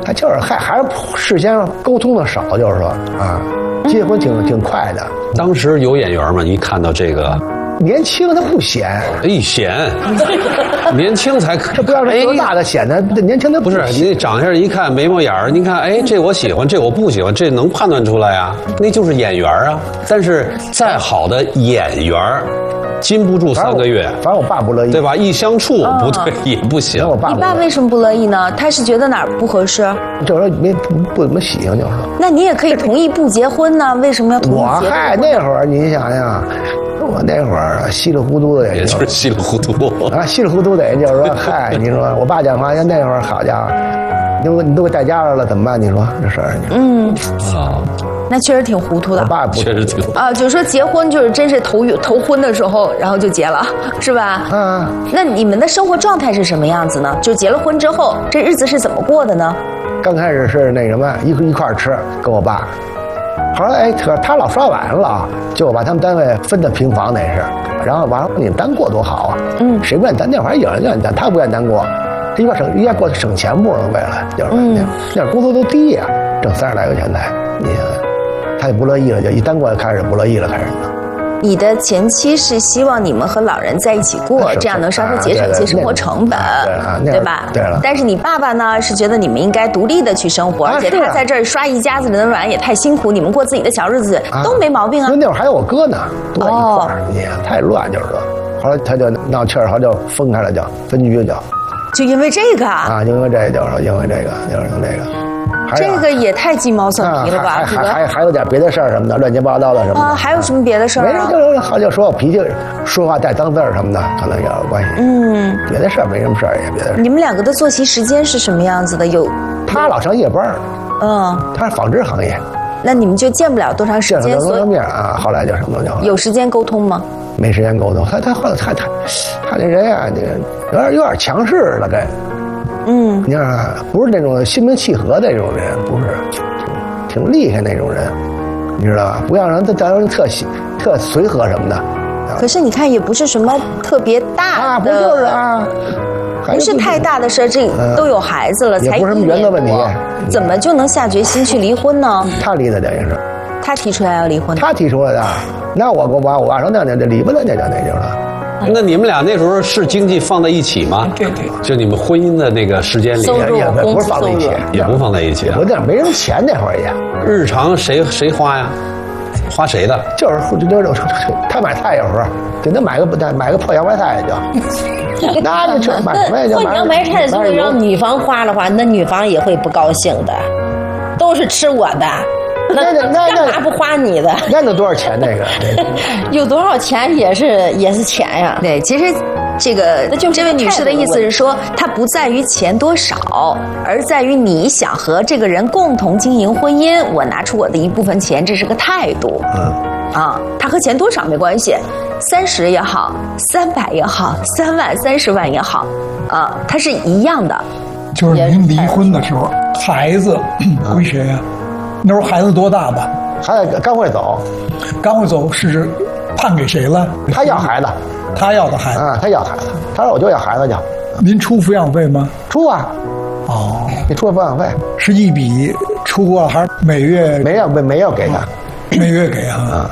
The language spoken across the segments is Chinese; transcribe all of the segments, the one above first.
他就是还是事先沟通的少，就是说啊，结婚挺快的。 当时有眼缘吗？一看到这个。 年轻他不显， 显，年轻才这不要是多大的显得年轻的不是你长相一看眉毛眼儿，你看这我喜欢，这我不喜欢，这能判断出来啊？那就是眼缘啊。但是再好的眼缘，禁不住3个月。 反正我爸不乐意， 对吧？一相处不对也不行。 我爸你爸为什么不乐意呢？他是觉得哪儿不合适？ 就是不怎么喜欢，就是。 那你也可以同意不结婚呢？为什么要同意结婚？ 那会儿你想想。我那会儿稀里糊涂的， 也就是稀里糊涂啊，稀里糊涂的，就是说，嗨，你说我爸讲话，那会儿好家伙，你都给带家了，怎么办？你说这事儿， 那确实挺糊涂的。 我爸确实挺啊，就是说结婚就是真是头婚的时候，然后就结了，是吧？ 啊， 那你们的生活状态是什么样子呢？就结了婚之后，这日子是怎么过的呢？ 刚开始是那什么一块吃，跟我爸。后来他老刷碗了，就把他们单位分的平房那是，然后完了你们单过多好啊，谁不愿意单？那会儿有人愿意单，他不愿意单过，一边过省钱不为了，就是那工资都低呀，挣30来块钱才，你他也不乐意了，就一单过开始不乐意了，开始。 你的前妻是希望你们和老人在一起过，这样能稍微节省一些生活成本，对吧？ 对了。 但是你爸爸呢，是觉得你们应该独立的去生活，而且他在这儿刷一家子人的碗也太辛苦，你们过自己的小日子都没毛病啊。 那会儿还有我哥呢，都在一块儿，你太乱就是说。后来他就闹气儿，后来就分开了，叫分居叫。 就因为这个啊？ 因为这个就是说，因为这个就是这个。 这个也太鸡毛蒜皮了吧？ 还有点别的事儿什么的，乱七八糟的什么的啊？还有什么别的事儿？ 没人就说我脾气，说话带脏字儿什么的，可能也有关系。别的事儿没什么事儿，也别的事。 你们两个的作息时间是什么样子的？ 他老上夜班，他是纺织行业。 那你们就见不了多长时间？ 多长面啊？后来就什么就有时间沟通吗？ 没时间沟通，他这人啊，有点强势了，该。你看，不是那种心平气和的那种人，不是，挺厉害那种人，你知道吧？不要让他当人特随和什么的。 可是你看，也不是什么特别大的， 不就是啊？ 不是太大的事，这都有孩子了，才也不是什么原则问题， 怎么就能下决心去离婚呢？ 他离的等于是， 他提出来要离婚， 他提出来的。那我爸说那离吧，那就了。 那你们俩那时候是经济放在一起吗？ 对， 就你们婚姻的那个时间里， 也不是放在一起， 也不放在一起啊。 有点没什么钱那会儿也。 日常谁花呀？花谁的？ 就是他买菜有时候给他买个破洋白菜就，那就买破洋白菜如果让女方花的话，那女方也会不高兴的，都是吃我的。那干嘛不花你的？ 那能多少钱？那个有多少钱也是钱呀。 对，其实这位女士的意思是说，它不在于钱多少，而在于你想和这个人共同经营婚姻。我拿出我的一部分钱，这是个态度。它和钱多少没关系，30也好，300也好，3万、30万也好，它是一样的。 就是您离婚的时候，孩子归谁呀？那时候孩子多大吧？ 孩子刚会走， 是判给谁了？ 他要孩子， 他要的孩子啊，他要孩子，他说我就要孩子就。 您出抚养费吗？ 出啊。你出抚养费是一笔出啊，还是每月？ 没有给他， 每月给啊。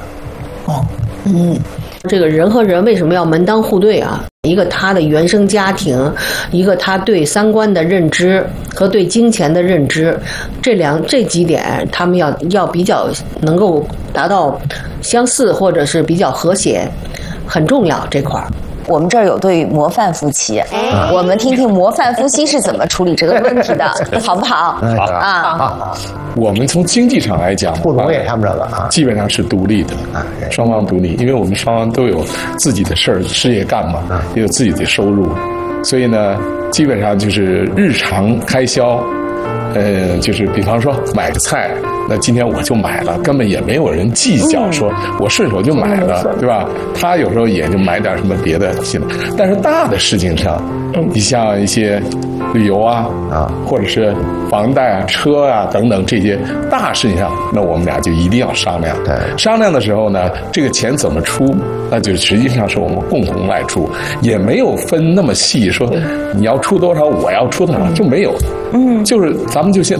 这个人和人为什么要门当户对啊？一个他的原生家庭，一个他对三观的认知和对金钱的认知，这几点他们要比较能够达到相似或者是比较和谐，很重要这块儿。 我们这儿有对模范夫妻，我们听听模范夫妻是怎么处理这个问题的，好不好？ 好。 我们从经济上来讲， 不容易，他们这个基本上是独立的，双方独立，因为我们双方都有自己的事业干嘛，也有自己的收入，所以呢，基本上就是日常开销。就是比方说买个菜，那今天我就买了，根本也没有人计较，说我顺手就买了，对吧？他有时候也就买点什么别的新的，但是大的事情上，你像一些旅游啊，或者是房贷啊、车啊等等这些大事情上，那我们俩就一定要商量。商量的时候呢，这个钱怎么出，那就实际上是我们共同来出，也没有分那么细，说你要出多少，我要出多少，就没有。就是咱们就先